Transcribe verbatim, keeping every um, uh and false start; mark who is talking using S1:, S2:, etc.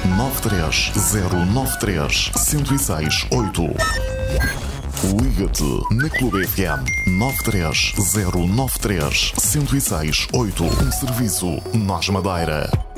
S1: nove três zero nove três, zero seis oito. Liga-te na Clube F M nove três zero nove três, zero seis oito. Um serviço Nós Madeira.